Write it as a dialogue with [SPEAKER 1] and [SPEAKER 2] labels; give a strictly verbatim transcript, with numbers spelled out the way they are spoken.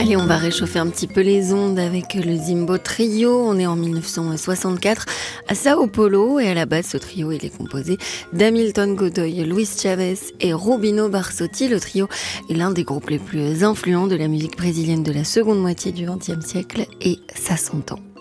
[SPEAKER 1] Allez, on va réchauffer un petit peu les ondes avec le Zimbo Trio. On est en mille neuf cent soixante-quatre à Sao Paulo et à la base, ce trio il est composé d'Hamilton Godoy, Luis Chavez et Rubinho Barsotti. Le trio est l'un des groupes les plus influents de la musique brésilienne de la seconde moitié du vingtième siècle et ça s'entend.